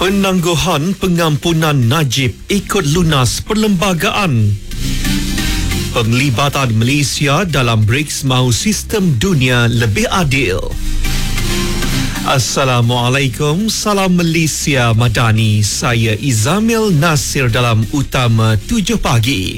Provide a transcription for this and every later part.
Penangguhan pengampunan Najib ikut lunas perlembagaan. Penglibatan Malaysia dalam BRICS mahu sistem dunia lebih adil. Assalamualaikum, salam Malaysia Madani. Saya Izamil Nasir dalam Utama 7 Pagi.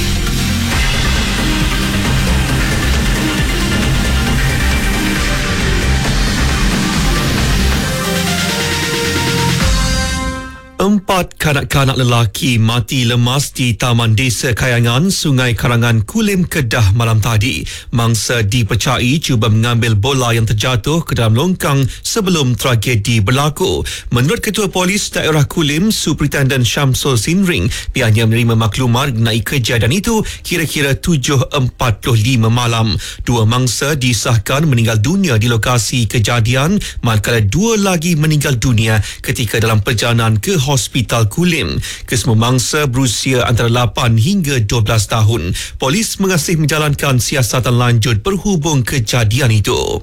Empat kanak-kanak lelaki mati lemas di Taman Desa Kayangan, Sungai Karangan, Kulim, Kedah malam tadi. Mangsa dipercayai cuba mengambil bola yang terjatuh ke dalam longkang sebelum tragedi berlaku. Menurut Ketua Polis Daerah Kulim, Superintendent Syamsul Sinring, pihaknya menerima maklumat mengenai kejadian itu kira-kira 7.45 malam. Dua mangsa disahkan meninggal dunia di lokasi kejadian, manakala dua lagi meninggal dunia ketika dalam perjalanan ke Hospital Kulim. Kesemua mangsa berusia antara 8 hingga 12 tahun. Polis mengasih menjalankan siasatan lanjut berhubung kejadian itu.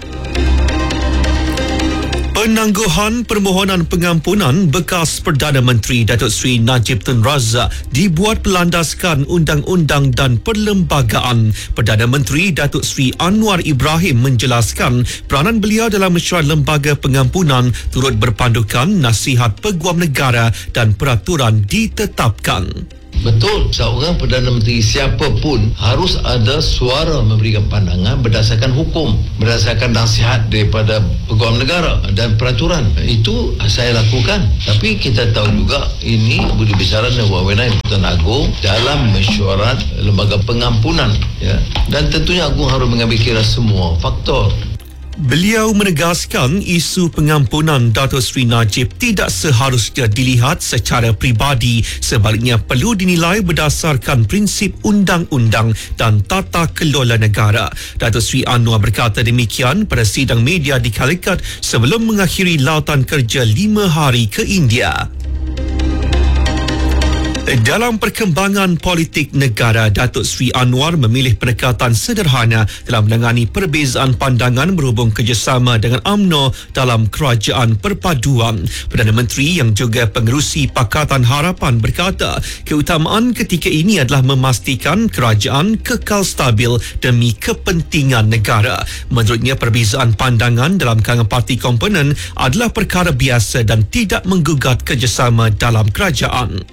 Penangguhan permohonan pengampunan bekas Perdana Menteri Datuk Seri Najib Tun Razak dibuat berlandaskan undang-undang dan perlembagaan. Perdana Menteri Datuk Seri Anwar Ibrahim menjelaskan peranan beliau dalam mesyuarat lembaga pengampunan turut berpandukan nasihat Peguam Negara dan peraturan ditetapkan. Betul, seorang Perdana Menteri siapapun harus ada suara memberikan pandangan berdasarkan hukum, berdasarkan nasihat daripada Peguam Negara dan peraturan. Itu saya lakukan. Tapi kita tahu juga ini berbicara dengan wewenang Tuan Agong dalam mesyuarat lembaga pengampunan, ya. Dan tentunya Agong harus mengambil kira semua faktor. Beliau menegaskan isu pengampunan Datuk Seri Najib tidak seharusnya dilihat secara peribadi, sebaliknya perlu dinilai berdasarkan prinsip undang-undang dan tata kelola negara. Datuk Seri Anwar berkata demikian pada sidang media di Calicut sebelum mengakhiri lautan kerja 5 hari ke India. Dalam perkembangan politik negara, Datuk Seri Anwar memilih pendekatan sederhana dalam menangani perbezaan pandangan berhubung kerjasama dengan UMNO dalam kerajaan perpaduan. Perdana Menteri yang juga pengerusi Pakatan Harapan berkata, keutamaan ketika ini adalah memastikan kerajaan kekal stabil demi kepentingan negara. Menurutnya, perbezaan pandangan dalam kalangan parti komponen adalah perkara biasa dan tidak menggugat kerjasama dalam kerajaan.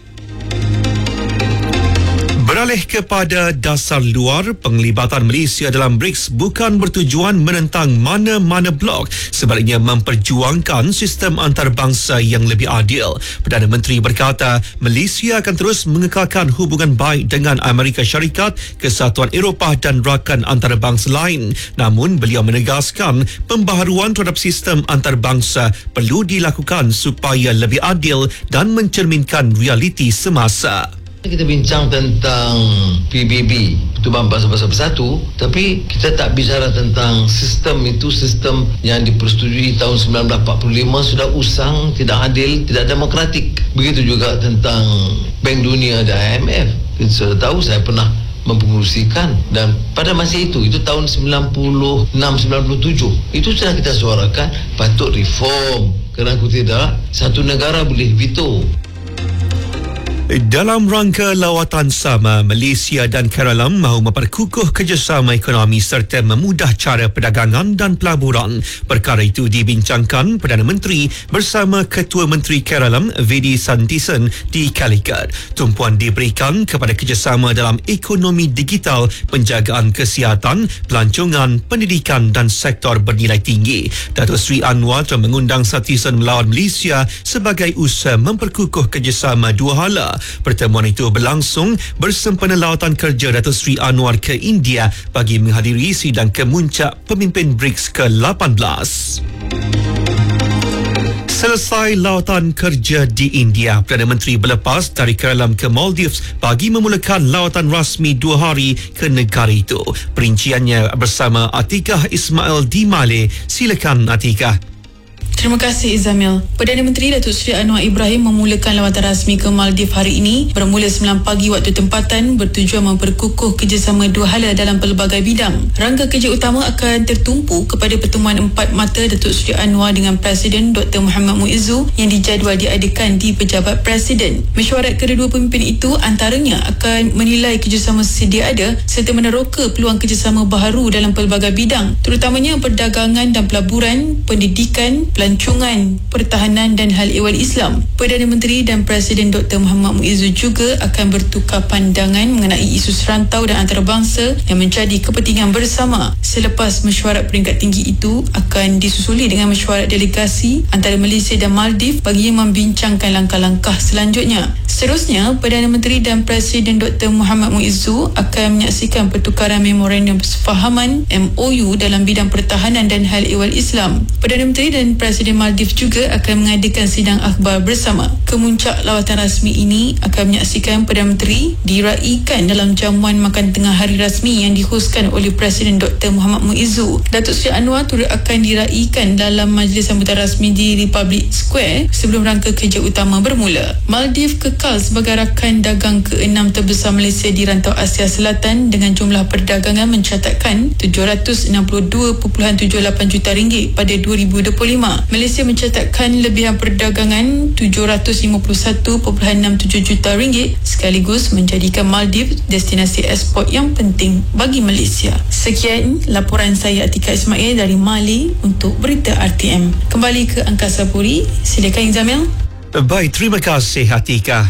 Beralih kepada dasar luar, penglibatan Malaysia dalam BRICS bukan bertujuan menentang mana-mana blok, sebaliknya memperjuangkan sistem antarabangsa yang lebih adil. Perdana Menteri berkata, Malaysia akan terus mengekalkan hubungan baik dengan Amerika Syarikat, Kesatuan Eropah dan rakan antarabangsa lain. Namun, beliau menegaskan pembaharuan terhadap sistem antarabangsa perlu dilakukan supaya lebih adil dan mencerminkan realiti semasa. Kita bincang tentang PBB, Pertubuhan Bangsa Bersatu, tapi kita tak bicara tentang sistem itu, sistem yang dipersetujui tahun 1945 sudah usang, tidak adil, tidak demokratik. Begitu juga tentang Bank Dunia dan IMF. Saya tahu, saya pernah mempengurusikan, dan pada masa itu tahun 96-97, itu sudah kita suarakan patut reform, kerana aku tidak satu negara boleh veto. Dalam rangka lawatan sama, Malaysia dan Kerala mahu memperkukuh kerjasama ekonomi serta memudah cara perdagangan dan pelaburan. Perkara itu dibincangkan Perdana Menteri bersama Ketua Menteri Kerala V.D. Santhisan di Calicut. Tumpuan diberikan kepada kerjasama dalam ekonomi digital, penjagaan kesihatan, pelancongan, pendidikan dan sektor bernilai tinggi. Datuk Seri Anwar telah mengundang Santhisan melawan Malaysia sebagai usaha memperkukuh kerjasama dua hala. Pertemuan itu berlangsung bersempena lawatan kerja Datuk Seri Anwar ke India bagi menghadiri sidang kemuncak pemimpin BRICS ke-18. Selesai lawatan kerja di India, Perdana Menteri berlepas dari Kerala ke Maldives bagi memulakan lawatan rasmi 2 hari ke negara itu. Perinciannya bersama Atikah Ismail di Malé. Silakan Atikah. Terima kasih Izamil. Perdana Menteri Datuk Seri Anwar Ibrahim memulakan lawatan rasmi ke Maldives hari ini bermula 9 pagi waktu tempatan bertujuan memperkukuh kerjasama dua hala dalam pelbagai bidang. Rangka kerja utama akan tertumpu kepada pertemuan empat mata Datuk Seri Anwar dengan Presiden Dr. Muhammad Muizzu yang dijadual diadakan di Pejabat Presiden. Mesyuarat kedua pemimpin itu antaranya akan menilai kerjasama sedia ada serta meneroka peluang kerjasama baharu dalam pelbagai bidang, terutamanya perdagangan dan pelaburan, pendidikan, pelancongan, pertahanan dan hal ehwal Islam. Perdana Menteri dan Presiden Dr. Muhammad Muizzu juga akan bertukar pandangan mengenai isu serantau dan antarabangsa yang menjadi kepentingan bersama. Selepas mesyuarat peringkat tinggi itu akan disusuli dengan mesyuarat delegasi antara Malaysia dan Maldives bagi membincangkan langkah-langkah selanjutnya. Seterusnya, Perdana Menteri dan Presiden Dr. Muhammad Muizzu akan menyaksikan pertukaran memorandum sefahaman MOU dalam bidang pertahanan dan hal ehwal Islam. Perdana Menteri dan Presiden Maldives juga akan mengadakan sidang akhbar bersama. Kemuncak lawatan rasmi ini akan menyaksikan Perdana Menteri diraikan dalam jamuan makan tengah hari rasmi yang dihoskan oleh Presiden Dr. Muhammad Muizzu. Datuk Seri Anwar turut akan diraikan dalam majlis sambutan rasmi di Republic Square sebelum rangka kerja utama bermula. Maldives kekal sebagai rakan dagang ke-6 terbesar Malaysia di rantau Asia Selatan dengan jumlah perdagangan mencatatkan RM762.78 juta pada 2025. Malaysia mencatatkan lebihan perdagangan RM751.67 juta sekaligus menjadikan Maldives destinasi ekspor yang penting bagi Malaysia. Sekian laporan saya Atika Ismail dari Mali untuk Berita RTM. Kembali ke Angkasa Puri. Silakan Izamil. Baik, terima kasih Atika.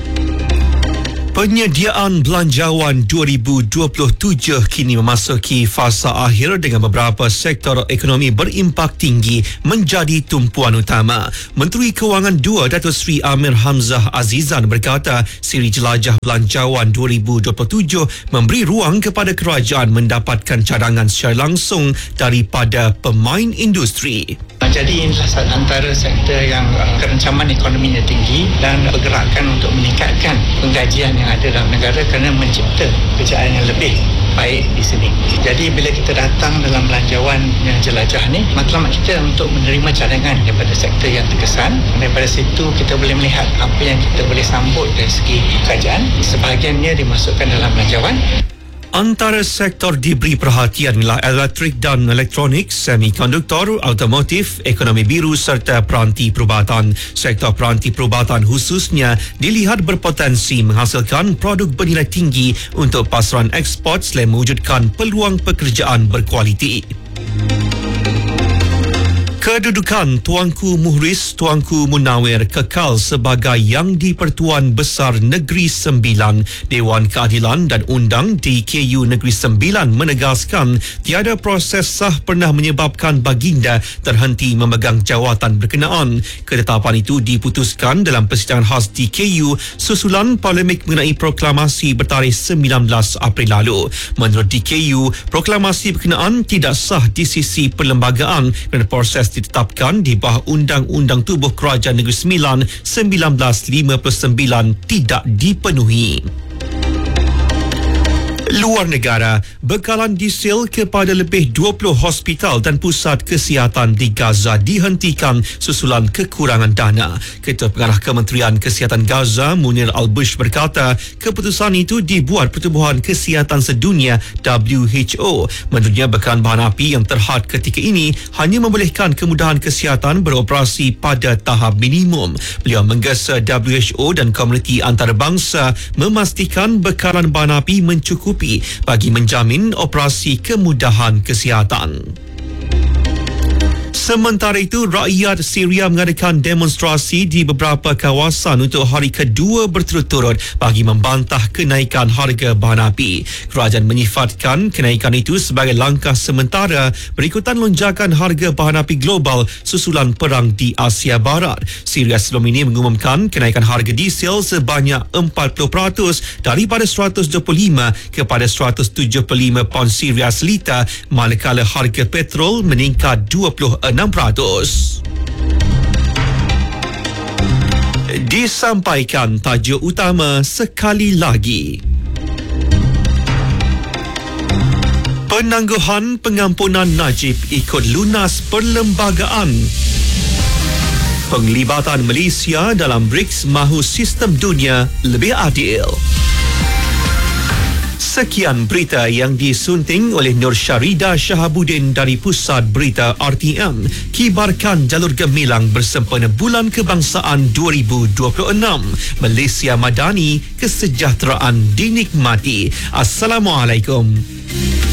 Penyediaan belanjawan 2027 kini memasuki fasa akhir dengan beberapa sektor ekonomi berimpak tinggi menjadi tumpuan utama. Menteri Kewangan II Datuk Seri Amir Hamzah Azizan berkata siri jelajah belanjawan 2027 memberi ruang kepada kerajaan mendapatkan cadangan secara langsung daripada pemain industri. Jadi inilah antara sektor yang kerencaman ekonominya tinggi dan pergerakan untuk meningkatkan penggajian yang ada dalam negara kerana mencipta pekerjaan yang lebih baik di sini. Jadi bila kita datang dalam belanjawan yang jelajah ni, matlamat kita untuk menerima cadangan daripada sektor yang terkesan. Daripada situ kita boleh melihat apa yang kita boleh sambut dari segi kerajaan. Sebahagiannya dimasukkan dalam belanjawan. Antara sektor diberi perhatian ialah elektrik dan elektronik, semikonduktor, automotif, ekonomi biru serta peranti perubatan. Sektor peranti perubatan khususnya dilihat berpotensi menghasilkan produk bernilai tinggi untuk pasaran ekspor selain mewujudkan peluang pekerjaan berkualiti. Kedudukan Tuanku Muhriz Tuanku Munawir kekal sebagai Yang di-Pertuan Besar Negeri Sembilan. Dewan Keadilan dan Undang DKU Negeri Sembilan menegaskan tiada proses sah pernah menyebabkan baginda terhenti memegang jawatan berkenaan. Ketetapan itu diputuskan dalam persidangan khas DKU susulan polemik mengenai proklamasi bertarikh 19 April lalu. Menurut DKU, proklamasi berkenaan tidak sah di sisi perlembagaan kerana proses ditetapkan di bawah Undang-Undang Tubuh Kerajaan Negeri Sembilan 1959 tidak dipenuhi. Luar negara, bekalan diesel kepada lebih 20 hospital dan pusat kesihatan di Gaza dihentikan susulan kekurangan dana. Ketua Pengarah Kementerian Kesihatan Gaza, Munir Al-Bush berkata, keputusan itu dibuat Pertubuhan Kesihatan Sedunia WHO. Menurutnya, bekalan bahan api yang terhad ketika ini hanya membolehkan kemudahan kesihatan beroperasi pada tahap minimum. Beliau menggesa WHO dan komuniti antarabangsa memastikan bekalan bahan api mencukupi bagi menjamin operasi kemudahan kesihatan. Sementara itu, rakyat Syria mengadakan demonstrasi di beberapa kawasan untuk hari kedua berturut-turut bagi membantah kenaikan harga bahan api. Kerajaan menyifatkan kenaikan itu sebagai langkah sementara berikutan lonjakan harga bahan api global susulan perang di Asia Barat. Syria sebelum ini mengumumkan kenaikan harga diesel sebanyak 40% daripada 125 kepada 175 pound Syria seliter, manakala harga petrol meningkat 26%. Disampaikan tajuk utama sekali lagi. Penangguhan pengampunan Najib ikut lunas perlembagaan. Penglibatan Malaysia dalam BRICS mahu sistem dunia lebih adil. Sekian berita yang disunting oleh Nur Syarida Shahabuddin dari Pusat Berita RTM. Kibarkan jalur gemilang bersempena Bulan Kebangsaan 2026. Malaysia Madani, kesejahteraan dinikmati. Assalamualaikum.